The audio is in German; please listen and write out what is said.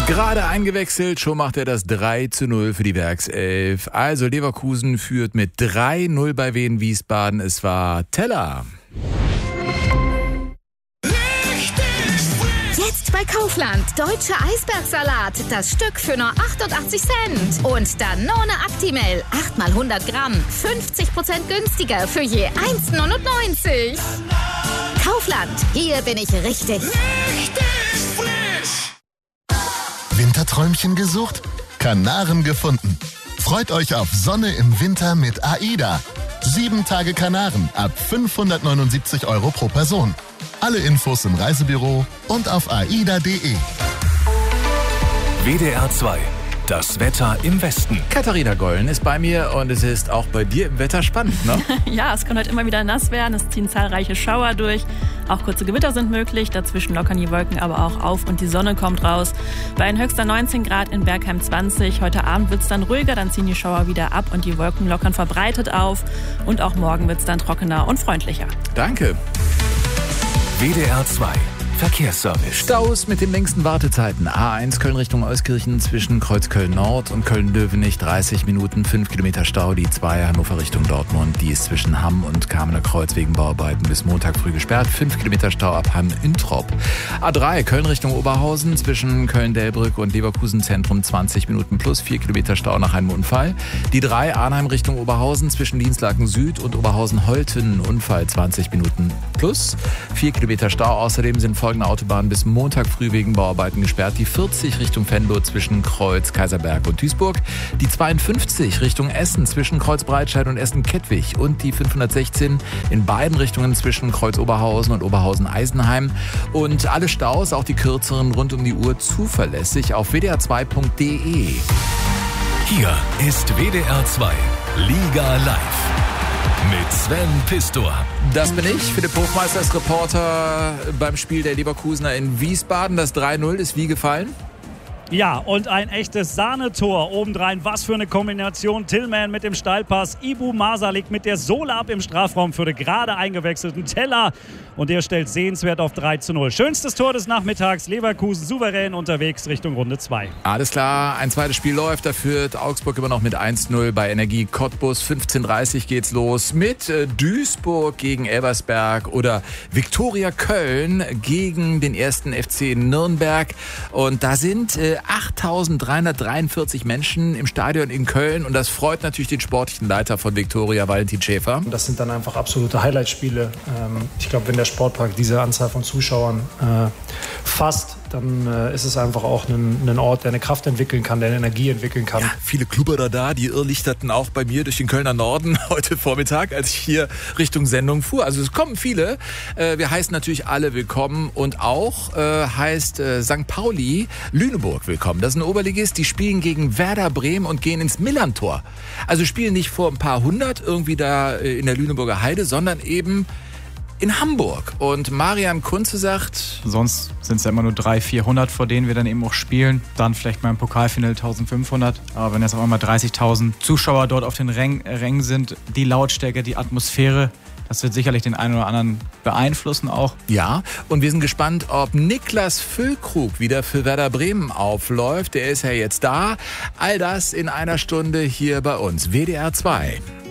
Gerade eingewechselt, schon macht er das 3:0 für die Werkself. Also Leverkusen führt mit 3:0 bei Wien Wiesbaden. Es war Teller. Jetzt bei Kaufland. Deutscher Eisbergsalat. Das Stück für nur 88 Cent. Und Danone Actimel. 8 mal 100 Gramm. 50% günstiger für je 1,99. Kaufland. Hier bin ich richtig. Winterträumchen gesucht? Kanaren gefunden. Freut euch auf Sonne im Winter mit AIDA. 7 Tage Kanaren ab 579 € pro Person. Alle Infos im Reisebüro und auf aida.de. WDR 2. Das Wetter im Westen. Katharina Gollen ist bei mir und es ist auch bei dir im Wetter spannend, ne? Ja, es kann heute immer wieder nass werden. Es ziehen zahlreiche Schauer durch. Auch kurze Gewitter sind möglich. Dazwischen lockern die Wolken aber auch auf und die Sonne kommt raus. Bei ein höchster 19 Grad in Bergheim 20. Heute Abend wird es dann ruhiger, dann ziehen die Schauer wieder ab und die Wolken lockern verbreitet auf. Und auch morgen wird es dann trockener und freundlicher. Danke. WDR 2. Verkehrsservice. Staus mit den längsten Wartezeiten. A1 Köln Richtung Euskirchen zwischen Kreuzköln Nord und Köln-Löwenich 30 Minuten, 5 Kilometer Stau. Die 2 Hannover Richtung Dortmund, die ist zwischen Hamm und Kamener Kreuz wegen Bauarbeiten bis Montag früh gesperrt. 5 Kilometer Stau ab Hamm-Introp. A3 Köln Richtung Oberhausen zwischen Köln-Delbrück und Leverkusen Zentrum 20 Minuten plus 4 Kilometer Stau nach einem Unfall. Die 3 Arnheim Richtung Oberhausen zwischen Dienstlaken Süd und Oberhausen-Holten Unfall 20 Minuten plus 4 Kilometer Stau. Außerdem sind folgende Autobahnen bis Montag früh wegen Bauarbeiten gesperrt. Die 40 Richtung Venlo zwischen Kreuz, Kaiserberg und Duisburg. Die 52 Richtung Essen zwischen Kreuz Breitscheid und Essen-Kettwig. Und die 516 in beiden Richtungen zwischen Kreuz Oberhausen und Oberhausen-Eisenheim. Und alle Staus, auch die kürzeren, rund um die Uhr zuverlässig auf wdr2.de. Hier ist WDR 2. Liga Live. Mit Sven Pistor. Das bin ich, Philipp Hofmeister ist Reporter beim Spiel der Leverkusener in Wiesbaden. Das 3:0 ist wie gefallen? Ja, und ein echtes Sahnetor obendrein. Was für eine Kombination. Tillman mit dem Steilpass. Ibu Masalik mit der Sohle ab im Strafraum für den gerade eingewechselten Teller. Und der stellt sehenswert auf 3:0. Schönstes Tor des Nachmittags. Leverkusen souverän unterwegs Richtung Runde 2. Alles klar, ein zweites Spiel läuft. Da führt Augsburg immer noch mit 1:0 bei Energie Cottbus. 15:30 geht's los mit Duisburg gegen Elversberg oder Viktoria Köln gegen den 1. FC Nürnberg. Und da sind 8.343 Menschen im Stadion in Köln und das freut natürlich den sportlichen Leiter von Viktoria, Valentin Schäfer. Das sind dann einfach absolute Highlight-Spiele. Ich glaube, wenn der Sportpark diese Anzahl von Zuschauern fasst, dann ist es einfach auch ein Ort, der eine Kraft entwickeln kann, der eine Energie entwickeln kann. Ja, viele Klubberer da, die irrlichterten auch bei mir durch den Kölner Norden heute Vormittag, als ich hier Richtung Sendung fuhr. Also es kommen viele. Wir heißen natürlich alle willkommen und auch heißt St. Pauli Lüneburg willkommen. Das ist ein Oberligist, die spielen gegen Werder Bremen und gehen ins Millantor. Also spielen nicht vor ein paar hundert irgendwie da in der Lüneburger Heide, sondern eben in Hamburg. Und Marian Kunze sagt... Sonst sind es ja immer nur 300-400, vor denen wir dann eben auch spielen. Dann vielleicht mal im Pokalfinale 1500. Aber wenn jetzt auf einmal 30.000 Zuschauer dort auf den Rängen sind, die Lautstärke, die Atmosphäre, das wird sicherlich den einen oder anderen beeinflussen auch. Ja, und wir sind gespannt, ob Niklas Füllkrug wieder für Werder Bremen aufläuft. Der ist ja jetzt da. All das in einer Stunde hier bei uns. WDR 2.